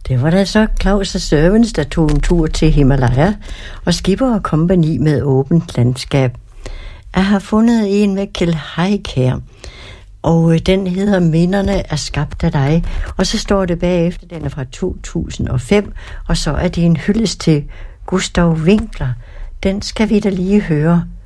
Det var da så Claus og Sørens, der tog en tur til Himalaya, og Skipper og kompagni med åbent landskab. Jeg har fundet en med Kjeld Haik her, og den hedder Minderne er skabt af dig, og så står det bagefter, den er fra 2005, og så er det en hyldest til Gustav Winkler. Den skal vi da lige høre.